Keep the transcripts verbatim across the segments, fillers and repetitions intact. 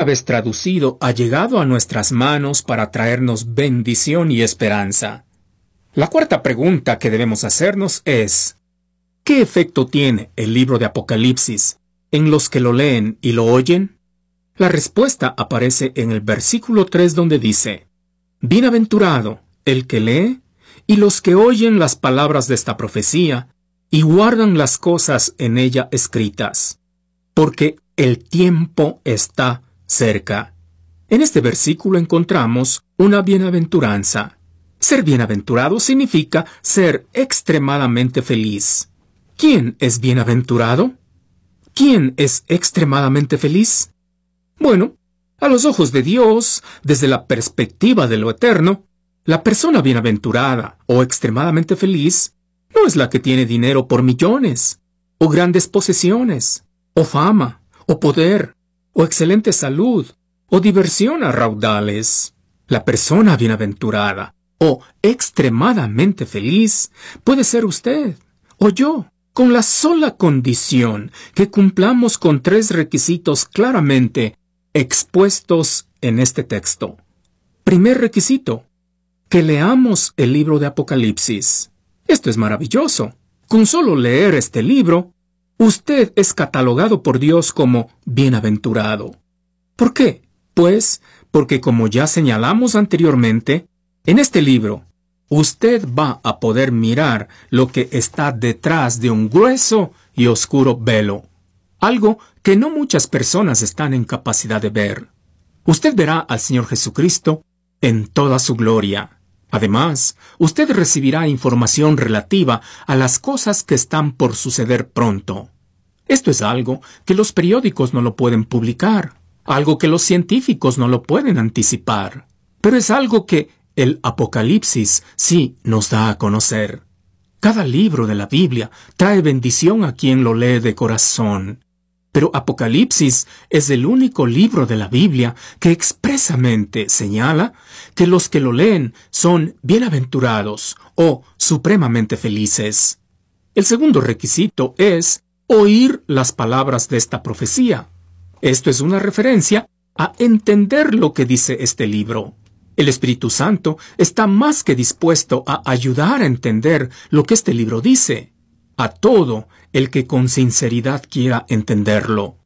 vez traducido, ha llegado a nuestras manos para traernos bendición y esperanza. La cuarta pregunta que debemos hacernos es: ¿qué efecto tiene el libro de Apocalipsis en los que lo leen y lo oyen? La respuesta aparece en el versículo tres, donde dice: Bienaventurado el que lee y los que oyen las palabras de esta profecía y guardan las cosas en ella escritas, porque el tiempo está cerca. En este versículo encontramos una bienaventuranza. Ser bienaventurado significa ser extremadamente feliz. ¿Quién es bienaventurado? ¿Quién es extremadamente feliz? Bueno, a los ojos de Dios, desde la perspectiva de lo eterno, la persona bienaventurada o extremadamente feliz no es la que tiene dinero por millones, o grandes posesiones, o fama, o poder, o excelente salud, o diversión a raudales. La persona bienaventurada o extremadamente feliz puede ser usted o yo, con la sola condición que cumplamos con tres requisitos claramente expuestos en este texto. Primer requisito: que leamos el libro de Apocalipsis. Esto es maravilloso. Con solo leer este libro, usted es catalogado por Dios como bienaventurado. ¿Por qué? Pues porque, como ya señalamos anteriormente, en este libro usted va a poder mirar lo que está detrás de un grueso y oscuro velo, algo que no muchas personas están en capacidad de ver. Usted verá al Señor Jesucristo en toda su gloria. Además, usted recibirá información relativa a las cosas que están por suceder pronto. Esto es algo que los periódicos no lo pueden publicar, algo que los científicos no lo pueden anticipar, pero es algo que el Apocalipsis sí nos da a conocer. Cada libro de la Biblia trae bendición a quien lo lee de corazón, pero Apocalipsis es el único libro de la Biblia que expresamente señala que los que lo leen son bienaventurados o supremamente felices. El segundo requisito es oír las palabras de esta profecía. Esto es una referencia a entender lo que dice este libro. El Espíritu Santo está más que dispuesto a ayudar a entender lo que este libro dice, a todo el que con sinceridad quiera entenderlo.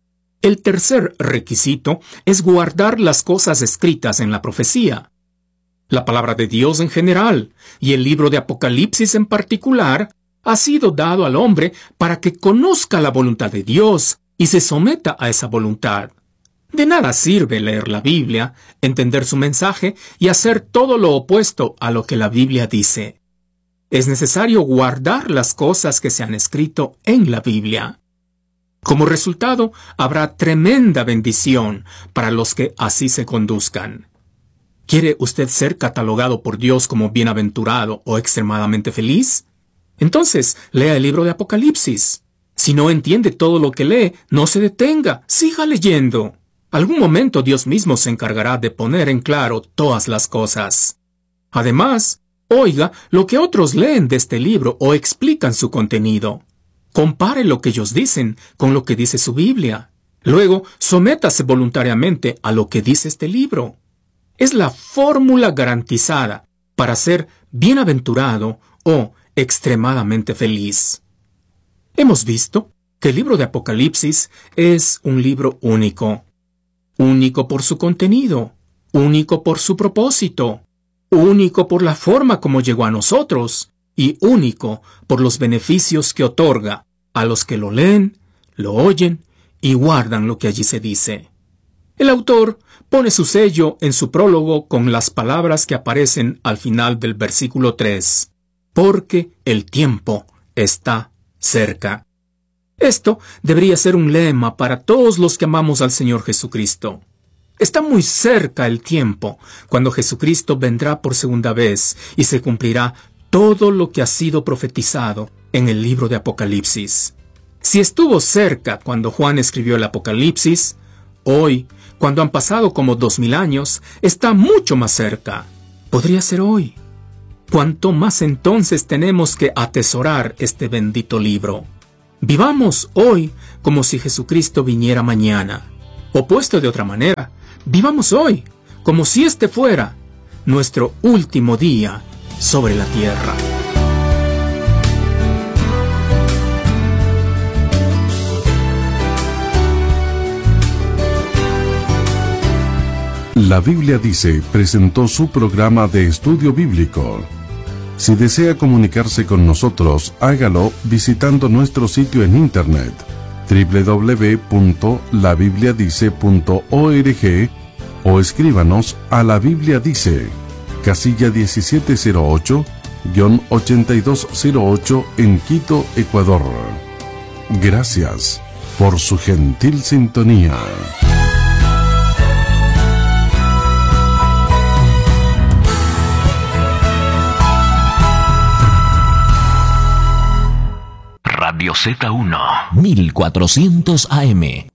El tercer requisito es guardar las cosas escritas en la profecía. La palabra de Dios en general, y el libro de Apocalipsis en particular, ha sido dado al hombre para que conozca la voluntad de Dios y se someta a esa voluntad. De nada sirve leer la Biblia, entender su mensaje y hacer todo lo opuesto a lo que la Biblia dice. Es necesario guardar las cosas que se han escrito en la Biblia. Como resultado, habrá tremenda bendición para los que así se conduzcan. ¿Quiere usted ser catalogado por Dios como bienaventurado o extremadamente feliz? Entonces, lea el libro de Apocalipsis. Si no entiende todo lo que lee, no se detenga, siga leyendo. Algún momento Dios mismo se encargará de poner en claro todas las cosas. Además, oiga lo que otros leen de este libro o explican su contenido. Compare lo que ellos dicen con lo que dice su Biblia. Luego, sométase voluntariamente a lo que dice este libro. Es la fórmula garantizada para ser bienaventurado o extremadamente feliz. Hemos visto que el libro de Apocalipsis es un libro único. Único por su contenido, único por su propósito, único por la forma como llegó a nosotros y único por los beneficios que otorga a los que lo leen, lo oyen y guardan lo que allí se dice. El autor pone su sello en su prólogo con las palabras que aparecen al final del versículo tres. Porque el tiempo está cerca. Esto debería ser un lema para todos los que amamos al Señor Jesucristo. Está muy cerca el tiempo cuando Jesucristo vendrá por segunda vez y se cumplirá todo lo que ha sido profetizado en el libro de Apocalipsis. Si estuvo cerca cuando Juan escribió el Apocalipsis, hoy, cuando han pasado como dos mil años, está mucho más cerca. Podría ser hoy. ¿Cuánto más entonces tenemos que atesorar este bendito libro? Vivamos hoy como si Jesucristo viniera mañana. O puesto de otra manera, vivamos hoy, como si este fuera nuestro último día sobre la tierra. La Biblia Dice presentó su programa de estudio bíblico. Si desea comunicarse con nosotros, hágalo visitando nuestro sitio en internet doble u doble u doble u punto la biblia dice punto org o escríbanos a La Biblia Dice, casilla diecisiete cero ocho, ochenta y dos cero ocho en Quito, Ecuador. Gracias por su gentil sintonía. Radio Z uno, mil cuatrocientos A M.